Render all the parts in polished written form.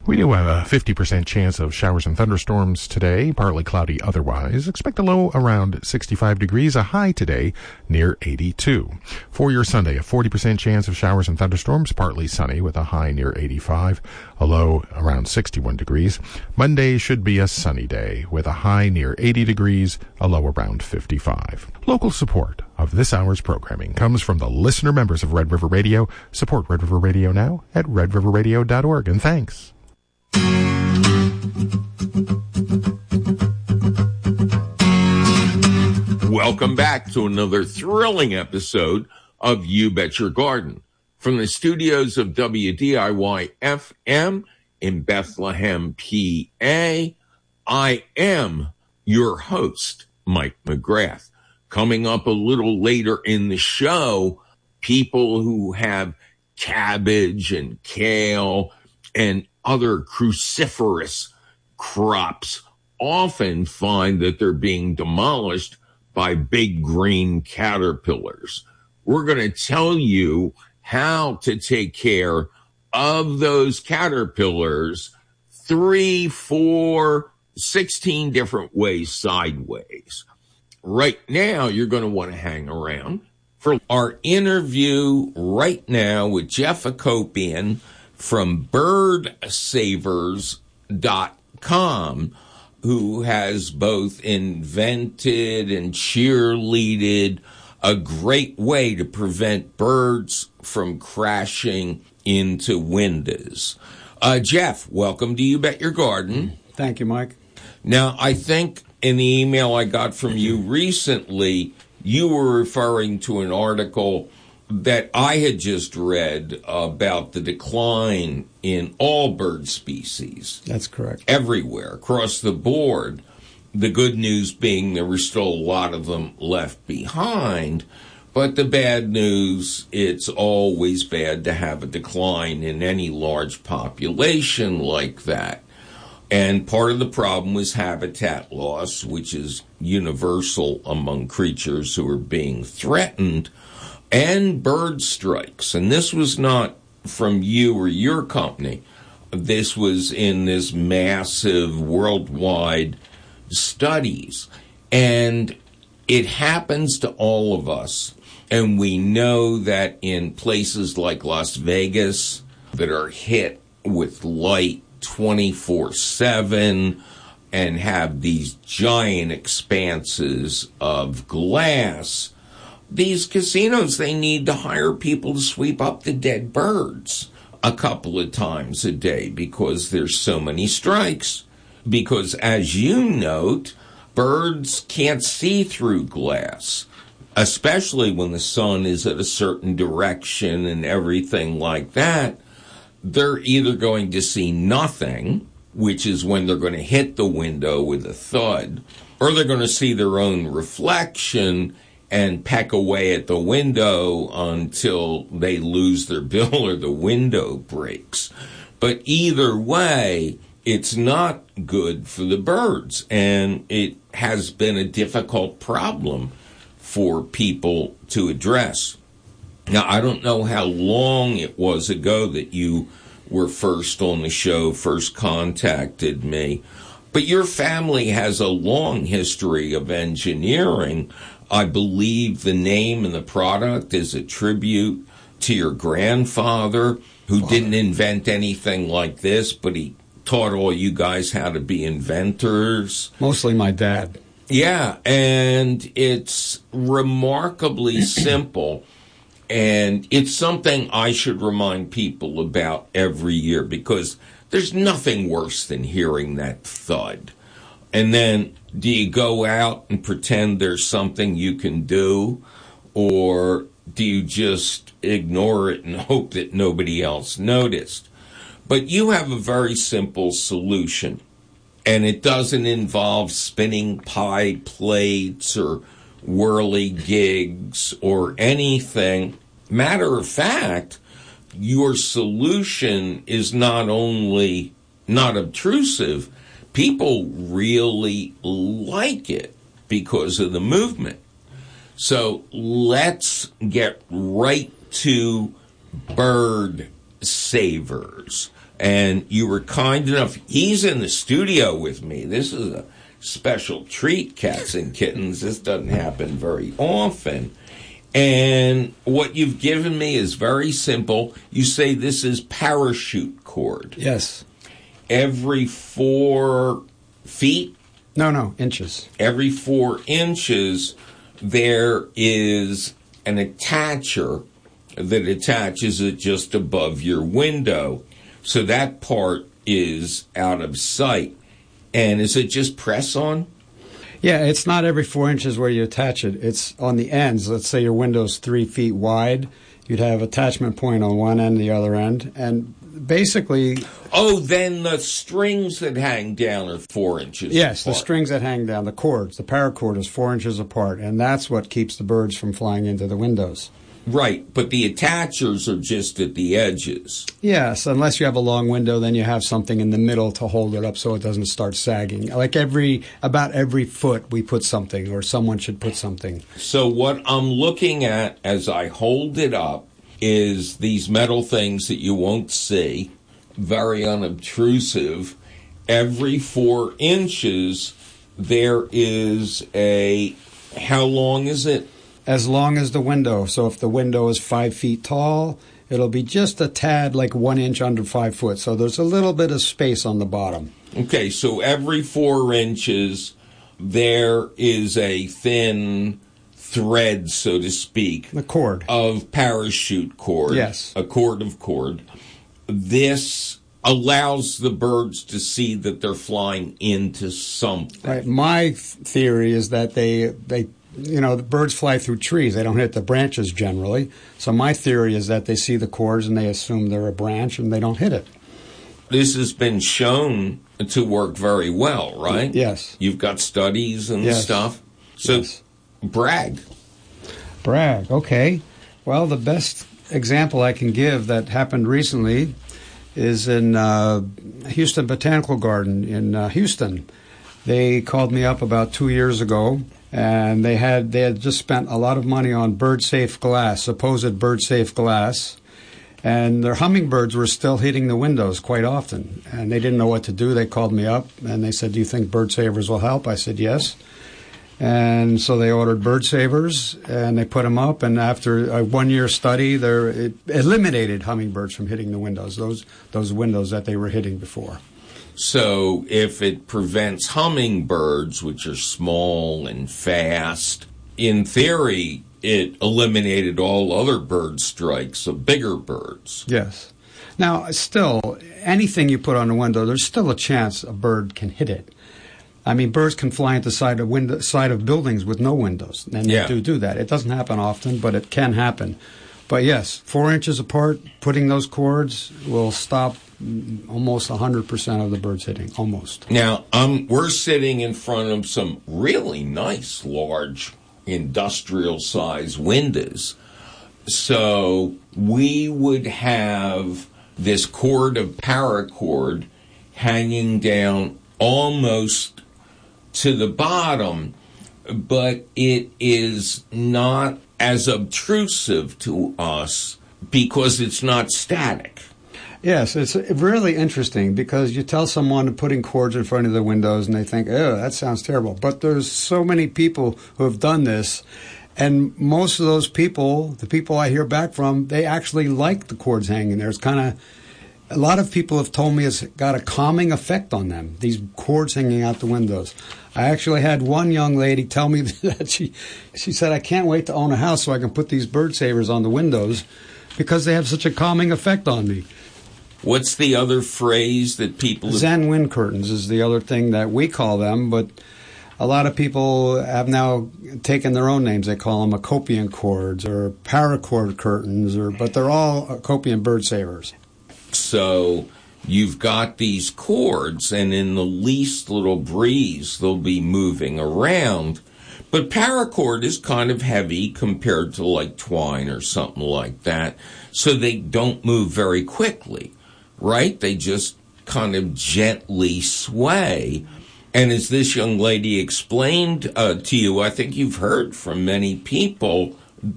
We do have a 50% chance of showers and thunderstorms today, partly cloudy otherwise. Expect a low around 65 degrees, a high today near 82. For your Sunday, a 40% chance of showers and thunderstorms, partly sunny with a high near 85, a low around 61 degrees. Monday should be a sunny day with a high near 80 degrees, a low around 55. Local support of this hour's programming comes from the listener members of Red River Radio. Support Red River Radio now at redriverradio.org, and thanks. Welcome back to another thrilling episode of You Bet Your Garden. From the studios of WDIY-FM in Bethlehem, PA, I am your host, Mike McGrath. Coming up a little later in the show, people who have cabbage and kale and other cruciferous crops often find that they're being demolished by big green caterpillars. We're going to tell you how to take care of those caterpillars 3, 4, 16 different ways sideways. Right now, you're going to want to hang around for our interview right now with Jeff Akopian from birdsavers.com, who has both invented and cheerleaded a great way to prevent birds from crashing into windows. Jeff, welcome to You Bet Your Garden. Thank you, Mike. Now, I think in the email I got from you recently, you were referring to an article that I had just read about the decline in all bird species. That's correct. Everywhere, across the board. The good news being there were still a lot of them left behind, but the bad news, it's always bad to have a decline in any large population like that. And part of the problem was habitat loss, which is universal among creatures who are being threatened, and bird strikes. And this was not from you or your company. This was in this massive worldwide studies. And it happens to all of us. And we know that in places like Las Vegas that are hit with light 24/7 and have these giant expanses of glass, these casinos, they need to hire people to sweep up the dead birds a couple of times a day because there's so many strikes. Because as you note, birds can't see through glass, especially when the sun is at a certain direction and everything like that. They're either going to see nothing, which is when they're going to hit the window with a thud, or they're going to see their own reflection and peck away at the window until they lose their bill or the window breaks. But either way, it's not good for the birds, and it has been a difficult problem for people to address. Now, I don't know how long it was ago that you were first on the show, first contacted me, but your family has a long history of engineering. I believe the name and the product is a tribute to your grandfather, who didn't invent anything like this, but he taught all you guys how to be inventors. Mostly my dad. Yeah, and it's remarkably simple, and it's something I should remind people about every year, because there's nothing worse than hearing that thud. And then, do you go out and pretend there's something you can do, or do you just ignore it and hope that nobody else noticed? But you have a very simple solution, and it doesn't involve spinning pie plates or whirligigs or anything. Matter of fact, your solution is not only not obtrusive, people really like it because of the movement. So let's get right to bird savers. And you were kind enough. He's in the studio with me. This is a special treat, cats and kittens. This doesn't happen very often. And what you've given me is very simple. You say this is parachute cord. Yes. Every 4 feet? No, inches. Every 4 inches, there is an attacher that attaches it just above your window. So that part is out of sight. And is it just press on? Yeah, it's not every 4 inches where you attach it. It's on the ends. Let's say your window's 3 feet wide. You'd have attachment point on one end, the other end. And basically... Oh, then the strings that hang down are 4 inches Yes, apart. The strings that hang down, the cords, the paracord is 4 inches apart. And that's what keeps the birds from flying into the windows. Right, but the attachers are just at the edges. Yes, unless you have a long window, then you have something in the middle to hold it up so it doesn't start sagging. Like about every foot we put something, or someone should put something. So what I'm looking at as I hold it up is these metal things that you won't see, very unobtrusive. Every 4 inches, there is a... How long is it? As long as the window. So if the window is 5 feet tall, it'll be just a tad like 1 inch under 5 foot. So there's a little bit of space on the bottom. Okay, so every 4 inches, there is a thin thread, so to speak. The cord. Of parachute cord. Yes. A cord of cord. This allows the birds to see that they're flying into something. Right. My theory is that they the birds fly through trees. They don't hit the branches generally. So my theory is that they see the cords and they assume they're a branch and they don't hit it. This has been shown to work very well, right? Yes. You've got studies and Yes. stuff. So Yes. brag. Okay. Well, the best example I can give that happened recently is in Houston Botanical Garden in Houston. They called me up about 2 years ago. And they had just spent a lot of money on bird-safe glass, supposed bird-safe glass, and their hummingbirds were still hitting the windows quite often. And they didn't know what to do. They called me up, and they said, "Do you think bird savers will help?" I said, "Yes." And so they ordered bird savers, and they put them up. And after a 1-year study, it eliminated hummingbirds from hitting the windows, those windows that they were hitting before. So if it prevents hummingbirds, which are small and fast, in theory, it eliminated all other bird strikes of bigger birds. Yes. Now, still, anything you put on a window, there's still a chance a bird can hit it. I mean, birds can fly into side of buildings with no windows, and they do that. It doesn't happen often, but it can happen. But yes, 4 inches apart, putting those cords will stop almost 100% of the birds hitting, almost. Now, we're sitting in front of some really nice, large, industrial-sized windows. So we would have this cord of paracord hanging down almost to the bottom, but it is not as obtrusive to us because it's not static. Yes, it's really interesting because you tell someone putting cords in front of the windows and they think, oh, that sounds terrible. But there's so many people who have done this, and most of those people, the people I hear back from, they actually like the cords hanging there. It's kind of, a lot of people have told me it's got a calming effect on them, these cords hanging out the windows. I actually had one young lady tell me that she said, I can't wait to own a house so I can put these bird savers on the windows because they have such a calming effect on me. What's the other phrase that people... Zen wind curtains is the other thing that we call them, but a lot of people have now taken their own names. They call them Acopian cords or paracord curtains, but they're all Acopian bird savers. So you've got these cords, and in the least little breeze, they'll be moving around. But paracord is kind of heavy compared to like twine or something like that, so they don't move very quickly. Right? They just kind of gently sway. And as this young lady explained to you, I think you've heard from many people that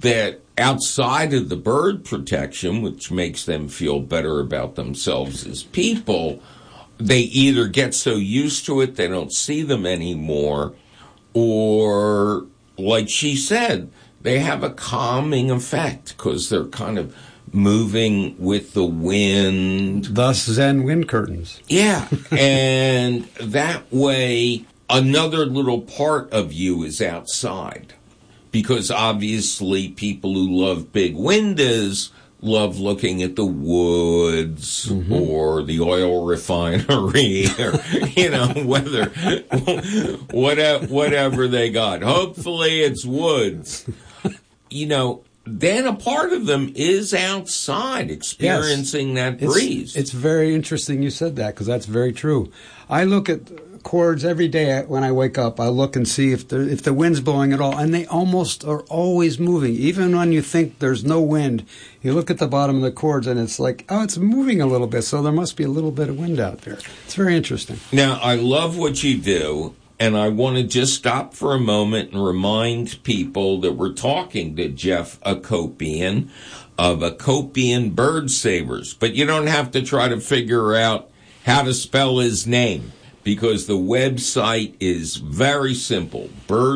outside of the bird protection, which makes them feel better about themselves as people, they either get so used to it they don't see them anymore, or, like she said, they have a calming effect because they're kind of moving with the wind. Thus Zen wind curtains. Yeah, and that way another little part of you is outside. Because obviously people who love big windows love looking at the woods or the oil refinery or, whatever they got. Hopefully it's woods. Then a part of them is outside experiencing that breeze. It's very interesting you said that, because that's very true. I look at cords every day when I wake up. I look and see if the wind's blowing at all, and they almost are always moving. Even when you think there's no wind, you look at the bottom of the cords and it's like, oh, it's moving a little bit, so there must be a little bit of wind out there. It's very interesting. Now, I love what you do, and I want to just stop for a moment and remind people that we're talking to Jeff Akopian of Akopian Bird Savers. But you don't have to try to figure out how to spell his name, because the website is very simple,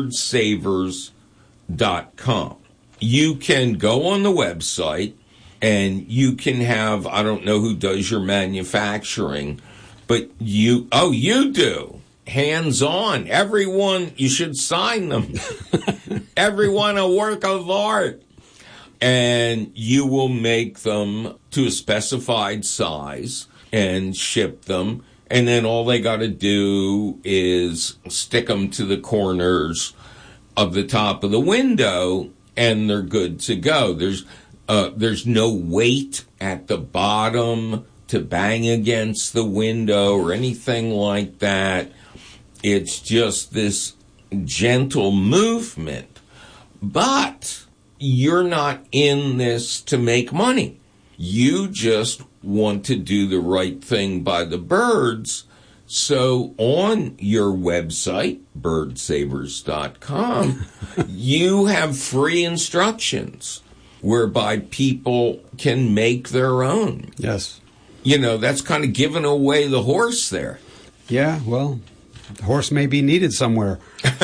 birdsavers.com. You can go on the website and you can have, I don't know who does your manufacturing, but you do. Hands-on. Everyone, you should sign them. Everyone a work of art. And you will make them to a specified size and ship them. And then all they got to do is stick them to the corners of the top of the window, and they're good to go. There's no weight at the bottom to bang against the window or anything like that. It's just this gentle movement. But you're not in this to make money. You just want to do the right thing by the birds. So on your website, birdsavers.com, you have free instructions whereby people can make their own. Yes. That's kind of giving away the horse there. Yeah, well, the horse may be needed somewhere.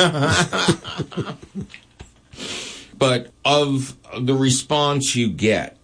But of the response you get,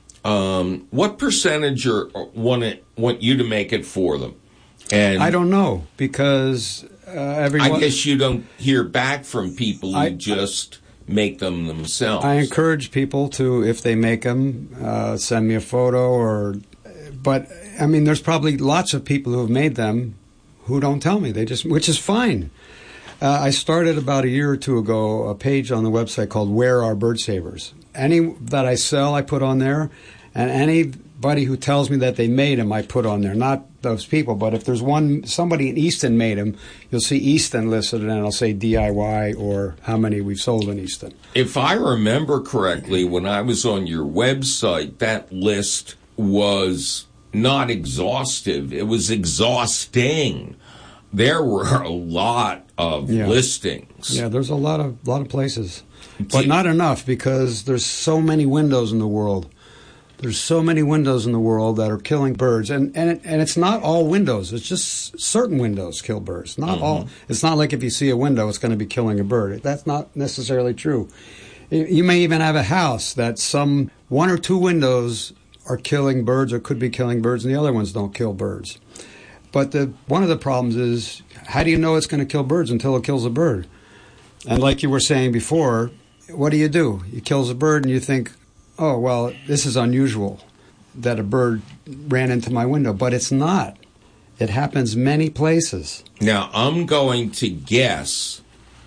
what percentage want you to make it for them? And I don't know, because everyone... I guess you don't hear back from people who just make them themselves. I encourage people to, if they make them, send me a photo But, I mean, there's probably lots of people who have made them who don't tell me. Which is fine. I started about a year or two ago a page on the website called Where Are Bird Savers? Any that I sell, I put on there, and anybody who tells me that they made them, I put on there. Not those people, but if there's somebody in Easton made them, you'll see Easton listed, and it'll say DIY or how many we've sold in Easton. If I remember correctly, when I was on your website, that list was not exhaustive. It was exhausting. There were a lot of listings. Yeah, there's a lot of places, but not enough, because there's so many windows in the world. There's so many windows in the world that are killing birds, and it's not all windows. It's just certain windows kill birds. Not all. It's not like if you see a window, it's going to be killing a bird. That's not necessarily true. You may even have a house that some one or two windows are killing birds or could be killing birds, and the other ones don't kill birds. But one of the problems is, how do you know it's going to kill birds until it kills a bird? And like you were saying before, what do? You kills a bird and you think, oh, well, this is unusual that a bird ran into my window. But it's not. It happens many places. Now, I'm going to guess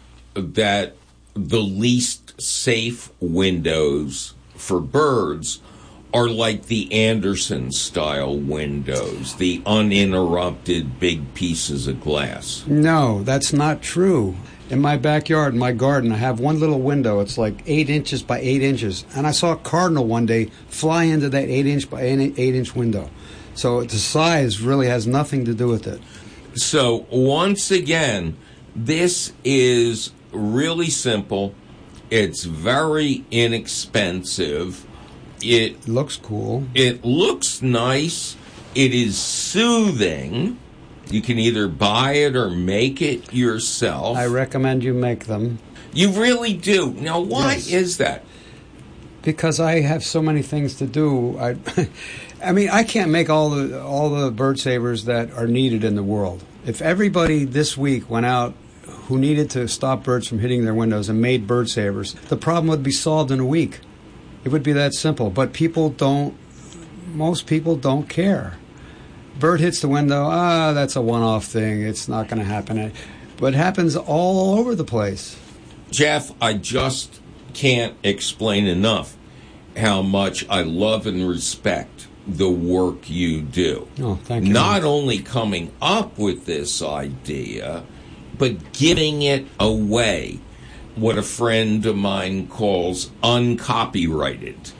that the least safe windows for birds are like the Anderson-style windows, the uninterrupted big pieces of glass. No, that's not true. In my backyard, in my garden, I have one little window. It's like 8 inches by 8 inches. And I saw a cardinal one day fly into that 8-inch by 8-inch window. So the size really has nothing to do with it. So once again, this is really simple. It's very inexpensive. It looks cool. It looks nice. It is soothing. You can either buy it or make it yourself. I recommend you make them. You really do. Now, why is that? Because I have so many things to do. I mean, I can't make all the bird savers that are needed in the world. If everybody this week went out who needed to stop birds from hitting their windows and made bird savers, the problem would be solved in a week. It would be that simple. But most people don't care. Bird hits the window, that's a one-off thing. It's not going to happen. But it happens all over the place. Jeff, I just can't explain enough how much I love and respect the work you do. Oh, thank you. Not only coming up with this idea, but giving it away. What a friend of mine calls uncopyrighted.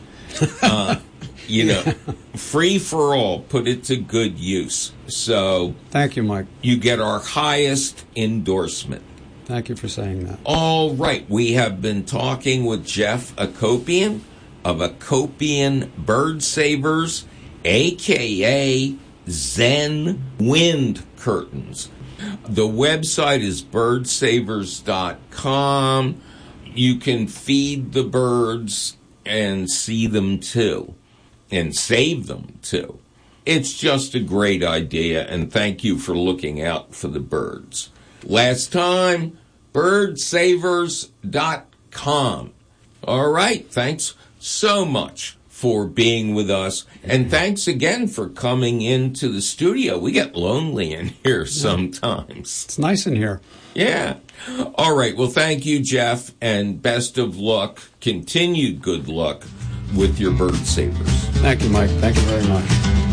Free for all, put it to good use. So thank you, Mike. You get our highest endorsement. Thank you for saying that. All right. We have been talking with Jeff Akopian of Akopian Bird Savers, a.k.a. Zen Wind Curtains. The website is birdsavers.com. You can feed the birds and see them too, and save them too. It's just a great idea, and thank you for looking out for the birds. Last time, birdsavers.com. All right, thanks so much for being with us, and thanks again for coming into the studio. We get lonely in here sometimes. It's nice in here. Yeah. All right, well, thank you, Jeff, and best of luck, continued good luck with your bird savers. Thank you, Mike. Thank you very much.